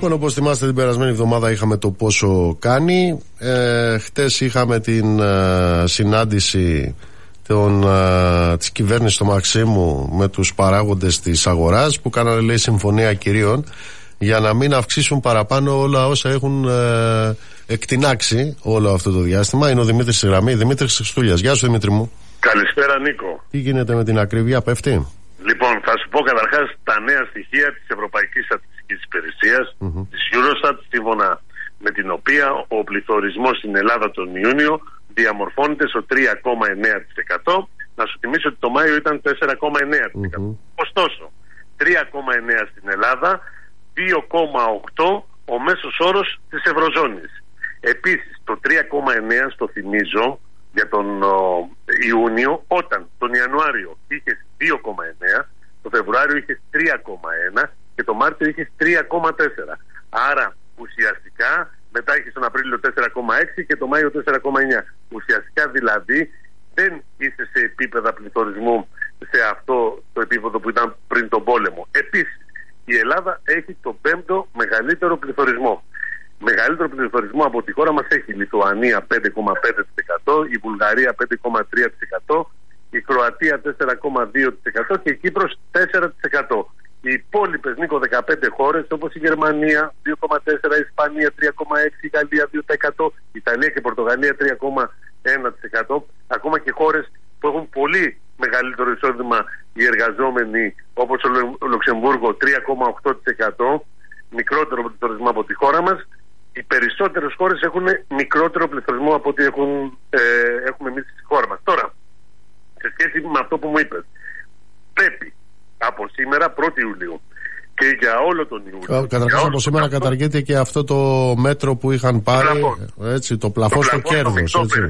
Λοιπόν, όπως θυμάστε, την περασμένη εβδομάδα είχαμε το πόσο κάνει. Χτες είχαμε την συνάντηση της κυβέρνησης του Μαξίμου με τους παράγοντες της αγοράς που κάνανε, λέει, συμφωνία κυρίων για να μην αυξήσουν παραπάνω όλα όσα έχουν εκτινάξει όλο αυτό το διάστημα. Είναι ο Δημήτρης στη γραμμή. Δημήτρης Χριστούλιας. Γεια σου, Δημήτρη μου. Καλησπέρα, Νίκο. Τι γίνεται με την ακρίβεια, πέφτει? Λοιπόν, θα σου πω καταρχάς τα νέα στοιχεία της Ευρωπαϊκής Στατιστικής Υπηρεσίας, της Eurostat, σύμφωνα με την οποία ο πληθωρισμός στην Ελλάδα τον Ιούνιο διαμορφώνεται στο 3,9%. Να σου θυμίσω ότι το Μάιο ήταν 4,9%. Ωστόσο, 3,9% στην Ελλάδα, 2,8% ο μέσος όρος της Ευρωζώνης. Επίσης, το 3,9% στο θυμίζω για τον Ιούνιο, όταν τον Ιανουάριο είχε 2,9%, το Φεβρουάριο είχε 3,1% και το Μάρτιο είχε 3,4%. Άρα ουσιαστικά μετά είχε τον Απρίλιο 4,6% και το Μάιο 4,9%. Ουσιαστικά δηλαδή δεν είσαι σε επίπεδα πληθωρισμού σε αυτό το επίπεδο που ήταν πριν τον πόλεμο. Επίσης, η Ελλάδα έχει το 5ο μεγαλύτερο πληθωρισμό. Μεγαλύτερο πληθωρισμό από τη χώρα μας έχει η Λιθουανία 5,5%, η Βουλγαρία 5,3%, η Κροατία 4,2% και η Κύπρος 4%. Οι υπόλοιπες, Νίκο, 15 χώρες όπως η Γερμανία 2,4%, η Ισπανία 3,6%, η Γαλλία 2%, η Ιταλία και η Πορτογαλία 3,1%. Ακόμα και χώρες που έχουν πολύ μεγαλύτερο εισόδημα οι εργαζόμενοι όπως ο Λουξεμβούργο 3,8%, μικρότερο πληθωρισμό από τη χώρα μας. Οι περισσότερες χώρες έχουν μικρότερο πληθωρισμό από ό,τι έχουμε εμείς στη χώρα μας. Τώρα, σε σχέση με αυτό που μου είπες, πρέπει από σήμερα 1η Ιουλίου και για όλο τον Ιούλιο. Καταρχάς, από σήμερα καταργείται και αυτό το μέτρο που είχαν πάρει, το πλαφόν στο κέρδος.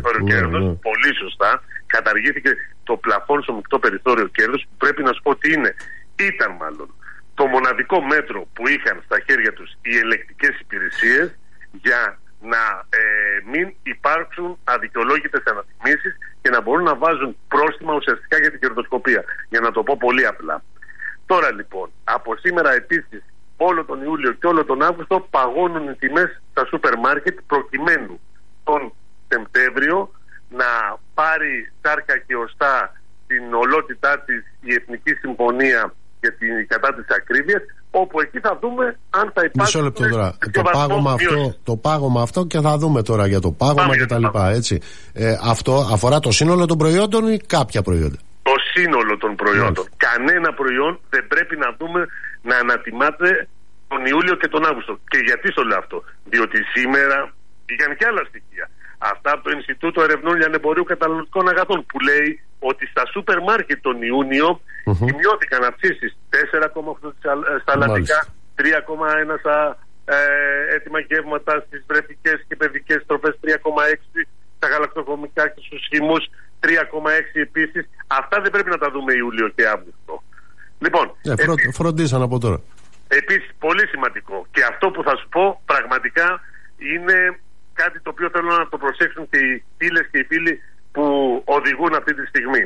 Πολύ σωστά. Καταργήθηκε το πλαφόν στο μεικτό περιθώριο κέρδος, που πρέπει να σου πω ότι ήταν μάλλον το μοναδικό μέτρο που είχαν στα χέρια τους οι ελεκτικές υπηρεσίες για να μην υπάρξουν αδικαιολόγητες ανατιμήσεις και να μπορούν να βάζουν πρόστιμα ουσιαστικά για την κερδοσκοπία. Για να το πω πολύ απλά. Τώρα λοιπόν, από σήμερα επίσης όλο τον Ιούλιο και όλο τον Αύγουστο παγώνουν οι τιμές στα σούπερ μάρκετ προκειμένου τον Σεπτέμβριο να πάρει σάρκα και οστά την ολότητά της η Εθνική Συμφωνία για την κατά της ακρίβειας, όπου εκεί θα δούμε αν θα υπάρχει. Μισό λεπτό τώρα. Το πάγωμα αυτό και θα δούμε τώρα για το πάγωμα και τα λοιπά, έτσι. Αυτό αφορά το σύνολο των προϊόντων ή κάποια προϊόντα? Το σύνολο των προϊόντων. Κανένα προϊόν δεν πρέπει να δούμε να ανατιμάται τον Ιούλιο και τον Αύγουστο. Και γιατί στο λέω αυτό? Διότι σήμερα πήγαν και άλλα στοιχεία. Αυτά από το Ινστιτούτο Ερευνών Λιανεμπορίου Καταναλωτικών Αγαθών, που λέει ότι στα σούπερ μάρκετ τον Ιούνιο σημειώθηκαν αυξήσεις 4,8% στα αλατικά, 3,1% στα έτοιμα γεύματα, στις βρεφικές και παιδικές τροφές, 3,6% στα γαλακτοκομικά και στους χυμούς, 3,6% επίσης. Αυτά δεν πρέπει να τα δούμε Ιούλιο και Αύγουστο. Λοιπόν, φροντίσαν από τώρα. Επίσης, πολύ σημαντικό, και αυτό που θα σου πω πραγματικά είναι κάτι το οποίο θέλω να το προσέξουν και οι φίλες και οι φίλοι που οδηγούν αυτή τη στιγμή.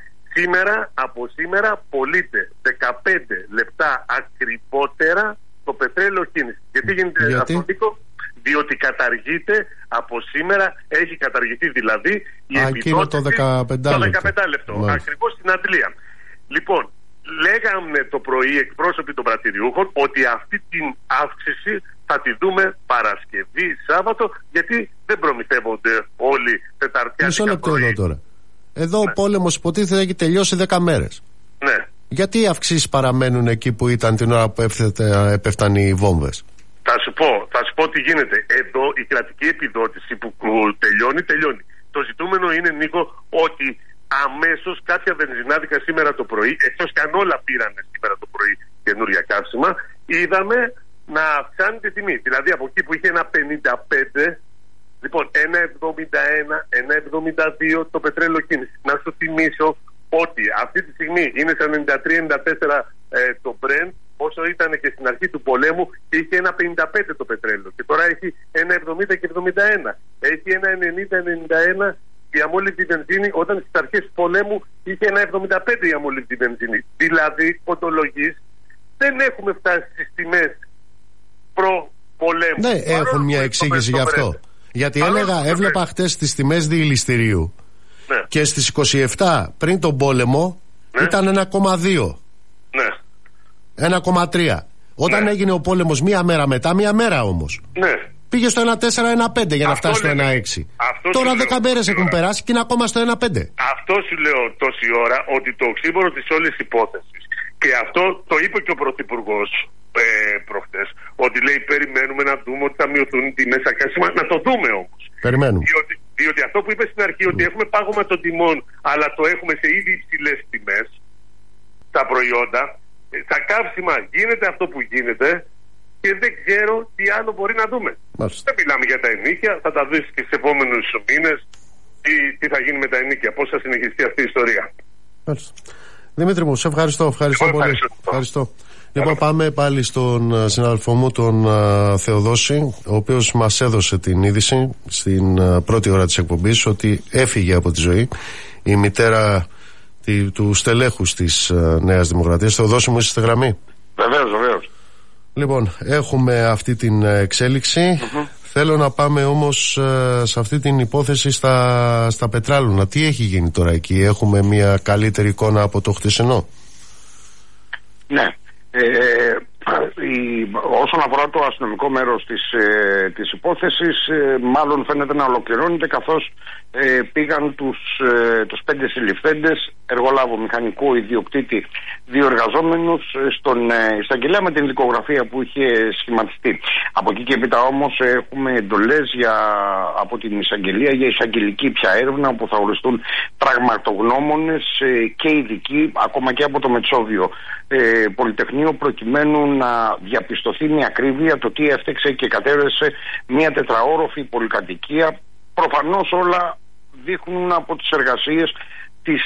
Από σήμερα πωλείται 15 λεπτά ακριβότερα το πετρέλαιο κίνηση. Γιατί γίνεται αυτό, Νίκο? Διότι καταργείται από σήμερα, έχει καταργηθεί δηλαδή η επιδότηση το 15 λεπτό. Ακριβώς στην Αντλία. Λοιπόν, λέγαμε το πρωί εκπρόσωποι των πρατηριούχων ότι αυτή την αύξηση θα τη δούμε Παρασκευή, Σάββατο, γιατί δεν προμηθεύονται όλοι τεταρτιάτικα. Μισό λεπτό εδώ τώρα. Εδώ ο πόλεμος υποτίθεται έχει τελειώσει 10 μέρες. Ναι. Γιατί οι αυξήσεις παραμένουν εκεί που ήταν την ώρα που έπεφταν οι βόμβες? Θα σου πω τι γίνεται. Εδώ η κρατική επιδότηση που τελειώνει. Το ζητούμενο είναι, Νίκο, ότι αμέσως κάποια βενζινάδικα σήμερα το πρωί, εκτός και αν όλα πήρανε σήμερα το πρωί καινούρια καύσιμα, είδαμε να αυξάνει τη τιμή. Δηλαδή από εκεί που είχε 1,55, λοιπόν 1,71, 1,72 το πετρέλαιο κίνηση. Να σου θυμίσω ότι αυτή τη στιγμή είναι στα 93-94 το Brent, όσο ήταν και στην αρχή του πολέμου, και είχε 1,55 το πετρέλαιο. Και τώρα έχει 1,70 και 71. Έχει 1,90-91 η αμόλυβδη βενζίνη, όταν στις αρχές του πολέμου είχε 1,75 η αμόλυβδη βενζίνη. Δηλαδή, κοντολογής, δεν έχουμε φτάσει στις τιμές προ πολέμου. Ναι, έχουν μια εξήγηση γι' αυτό. Γιατί έβλεπα χτες τις τιμές διηληστηρίου. Ναι. Και στις 27 πριν τον πόλεμο ήταν 1,2. Ναι. 1,3. Όταν έγινε ο πόλεμος μία μέρα μετά, μία μέρα όμως. Ναι. Πήγε στο 1,4-1,5 για να φτάσει στο 1,6. Τώρα 10 μέρες έχουν περάσει και είναι ακόμα στο 1,5. Αυτό σου λέω τόση ώρα, ότι το οξύμορο της όλης υπόθεσης, και αυτό το είπε και ο Πρωθυπουργός προχτές, ότι λέει περιμένουμε να δούμε ότι θα μειωθούν οι τιμές στα καύσιμα. Να το δούμε όμως. Περιμένουμε. Διότι αυτό που είπε στην αρχή, ότι έχουμε πάγωμα των τιμών, αλλά το έχουμε σε ήδη υψηλές τιμές, τα προϊόντα, στα καύσιμα γίνεται αυτό που γίνεται και δεν ξέρω τι άλλο μπορεί να δούμε. Μάλιστα. Δεν μιλάμε για τα ενίκια, θα τα δεις και στους επόμενους μήνες τι θα γίνει με τα ενίκια, πώς θα συνεχιστεί αυτή η ιστορία. Μάλιστα. Δημήτρη μου, σε ευχαριστώ πολύ. Ευχαριστώ. Λοιπόν, πάμε πάλι στον συνάδελφό μου, τον Θεοδόση, ο οποίος μας έδωσε την είδηση στην πρώτη ώρα της εκπομπής ότι έφυγε από τη ζωή η μητέρα του στελέχους της Νέας Δημοκρατίας. Θεοδόση μου, είσαι στη γραμμή? Βεβαίως. Λοιπόν, έχουμε αυτή την εξέλιξη. Θέλω να πάμε όμως σε αυτή την υπόθεση στα Πετράλωνα. Τι έχει γίνει τώρα εκεί? Έχουμε μια καλύτερη εικόνα από το χτεσινό? Ναι. Όσον αφορά το αστυνομικό μέρος της υπόθεσης, μάλλον φαίνεται να ολοκληρώνεται, καθώς πήγαν τους 5 συλληφθέντες, εργολάβο, μηχανικό, ιδιοκτήτη, 2 εργαζόμενους, στον εισαγγελέα με την δικογραφία που είχε σχηματιστεί. Από εκεί και έπειτα όμως έχουμε εντολές από την εισαγγελία για εισαγγελική πια έρευνα, που θα οριστούν πραγματογνώμονες και ειδικοί, ακόμα και από το Μετσόβιο Πολυτεχνείο, προκειμένου να διαπιστωθεί με ακρίβεια το τι έφτιαξε και κατέρευσε μια 4όροφη πολυκατοικία. Προφανώς όλα δείχνουν από τις εργασίες τις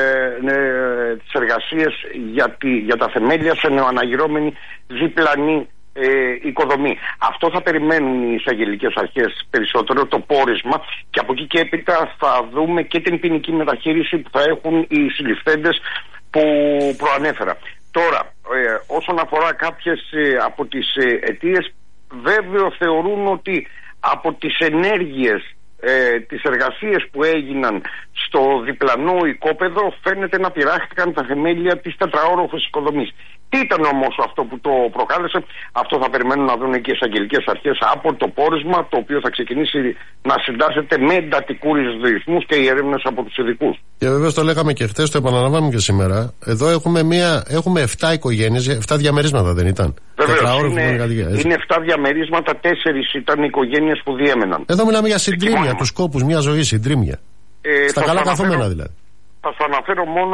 εργασίες για τα θεμέλια σε νεοαναγυρώμενη διπλανή οικοδομή. Αυτό θα περιμένουν οι εισαγγελικές αρχές περισσότερο, το πόρισμα, και από εκεί και έπειτα θα δούμε και την ποινική μεταχείριση που θα έχουν οι συλληφθέντες που προανέφερα. Τώρα, όσον αφορά κάποιες από τις αιτίες, βέβαιο θεωρούν ότι από τις ενέργειες, τις εργασίες που έγιναν στο διπλανό οικόπεδο, φαίνεται να πειράχτηκαν τα θεμέλια της 4όροφης οικοδομής. Τι ήταν όμως αυτό που το προκάλεσε? Αυτό θα περιμένουν να δουν και οι εισαγγελικές αρχές από το πόρισμα, το οποίο θα ξεκινήσει να συντάσσεται με εντατικούς ρυθμούς και οι έρευνες από τους ειδικούς. Και βεβαίως το λέγαμε και χθες, το επαναλαμβάνουμε και σήμερα. Εδώ έχουμε 7 οικογένειες, 7 διαμερίσματα, δεν ήταν? Βεβαίως, είναι 7 διαμερίσματα, 4 ήταν οι οικογένειες που διέμεναν. Εδώ μιλάμε για συντρίμμια, τους κόπους μια ζωή, συντρίμμια. Στα καλά καθόμενα δηλαδή. Θα σας αναφέρω μόνο,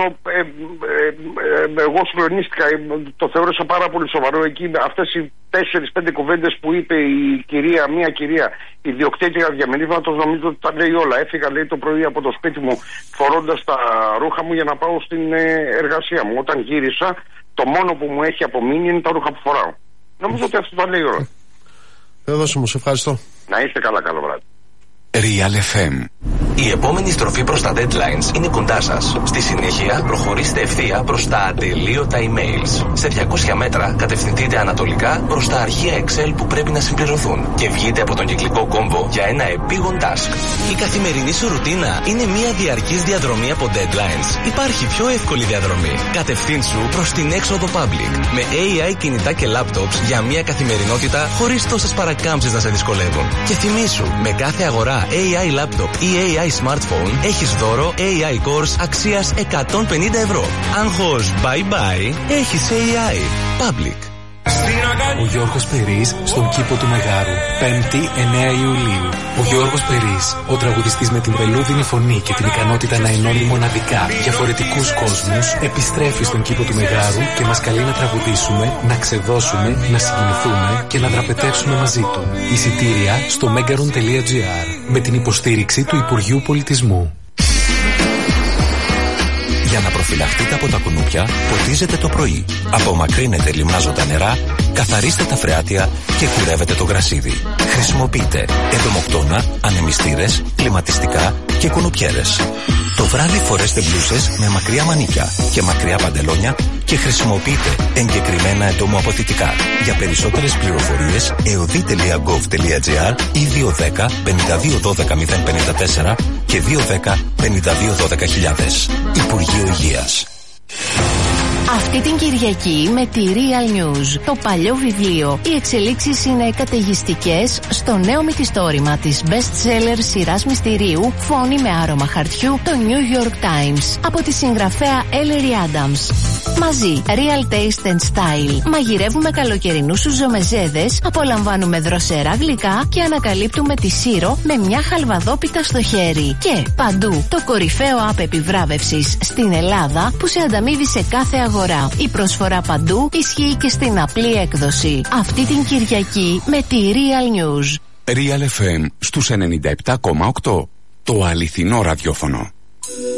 εγώ συγκλονίστηκα, το θεώρησα πάρα πολύ σοβαρό εκεί, αυτές οι 4-5 κουβέντες που είπε μια κυρία ιδιοκτήτρια διαμερίσματος, νομίζω ότι τα λέει όλα. Έφυγα, λέει, το πρωί από το σπίτι μου φορώντας τα ρούχα μου για να πάω στην εργασία μου. Όταν γύρισα, το μόνο που μου έχει απομείνει είναι τα ρούχα που φοράω. Νομίζω ότι αυτό τα λέει όλα. Θεοδόση μου, σε ευχαριστώ. Να είστε καλά, καλό βράδυ. Real FM. Η επόμενη στροφή προς τα deadlines είναι κοντά σας. Στη συνέχεια προχωρήστε ευθεία προς τα ατελείωτα emails. Σε 200 μέτρα κατευθυνθείτε ανατολικά προς τα αρχεία Excel που πρέπει να συμπληρωθούν και βγείτε από τον κυκλικό κόμβο για ένα επίγον task. Η καθημερινή σου ρουτίνα είναι μια διαρκής διαδρομή από deadlines. Υπάρχει πιο εύκολη διαδρομή. Κατευθύνσου προς την έξοδο public. Με AI κινητά και laptops για μια καθημερινότητα χωρίς τόσες παρακάμψεις να σε δυσκολεύουν. Και θυμήσου, με κάθε αγορά AI laptop ή AI smartphone έχεις δώρο AI course αξίας 150 ευρώ. Άγχος bye bye, έχεις AI. Public. Ο Γιώργος Περής στον κήπο του Μεγάρου, 5η 9 Ιουλίου. Ο Γιώργος Περής, ο τραγουδιστής με την βελούδινη φωνή και την ικανότητα να ενώνει μοναδικά διαφορετικούς κόσμους, επιστρέφει στον κήπο του Μεγάρου και μας καλεί να τραγουδήσουμε, να ξεδώσουμε, να συγκινηθούμε και να δραπετεύσουμε μαζί του. Εισιτήρια στο megaron.gr με την υποστήριξη του Υπουργείου Πολιτισμού. Για να προφυλαχτείτε από τα κουνούπια, ποτίζετε το πρωί. Απομακρύνετε λιμάζοντα νερά, καθαρίστε τα φρεάτια και κουρεύετε το γρασίδι. Χρησιμοποιείτε εντομοκτώνα, ανεμιστήρες, κλιματιστικά και κουνουπιέρες. Το βράδυ φορέστε μπλούσες με μακριά μανίκια και μακριά παντελόνια και χρησιμοποιείτε εγκεκριμένα εντομοαποθητικά. Για περισσότερες πληροφορίες eodi.gov.gr ή 210 52 12 054 και 210 52 12 000. Υπουργείο Υγείας. Αυτή την Κυριακή με τη Real News, το παλιό βιβλίο. Οι εξελίξεις είναι καταιγιστικές στο νέο μυθιστόρημα της best-seller σειράς μυστηρίου Φόνη με άρωμα χαρτιού, το New York Times, από τη συγγραφέα Ellery Adams. Μαζί, Real Taste and Style. Μαγειρεύουμε καλοκαιρινούς σουζομεζέδες, απολαμβάνουμε δροσερά γλυκά και ανακαλύπτουμε τη Σύρο με μια χαλβαδόπιτα στο χέρι. Και παντού, το κορυφαίο app επιβράβευσης στην Ελλάδα που σε ανταμείβει σε κάθε αγορά. Η προσφορά παντού ισχύει και στην απλή έκδοση. Αυτή την Κυριακή με τη Real News. Real FM στους 97,8. Το αληθινό ραδιόφωνο.